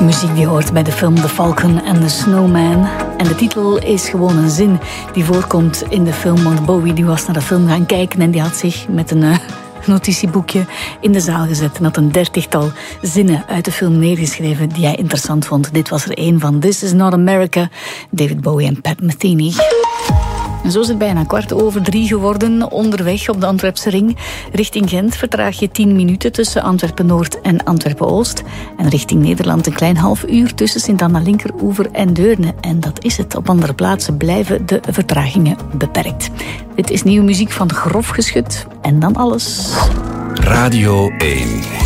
Muziek die hoort bij de film The Falcon and the Snowman. En de titel is gewoon een zin die voorkomt in de film. Want Bowie die was naar de film gaan kijken en die had zich met een notitieboekje in de zaal gezet en had een 30-tal zinnen uit de film neergeschreven die hij interessant vond. Dit was er één van. This is not America, David Bowie en Pat Metheny. En zo is het bijna 2:15 geworden. Onderweg op de Antwerpse ring. Richting Gent vertraag je 10 minuten tussen Antwerpen-Noord en Antwerpen-Oost. En richting Nederland een klein half uur tussen Sint-Anna-Linkeroever en Deurne. En dat is het. Op andere plaatsen blijven de vertragingen beperkt. Dit is nieuwe muziek van Grof Geschut. En dan alles. Radio 1.